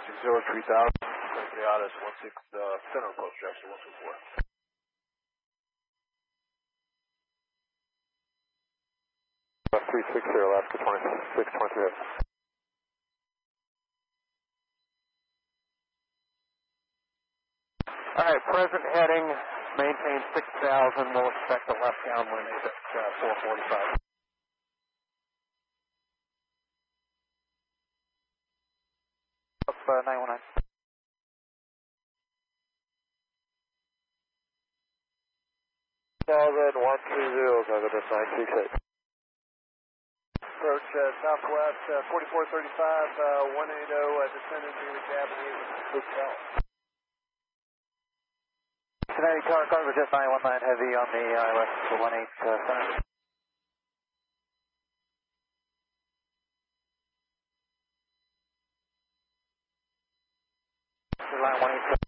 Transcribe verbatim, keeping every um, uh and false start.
six zero three thousand. Seattle one six, uh, center approach, Jefferson one two four. three six zero, Alaska twenty-six twenty-three. Alright, present heading, maintain six thousand, we'll expect a left downwind at uh, four forty-five. Up uh, nine one nine. Thousand one two zero, Chicago just nine six eight. Approach uh, southwest uh, forty-four thirty-five, uh, one eighty, uh, descending to the Japanese hotel. Cincinnati Tower, Cargo Jet nine one nine heavy on the I L S one eight uh, center. Line one eight.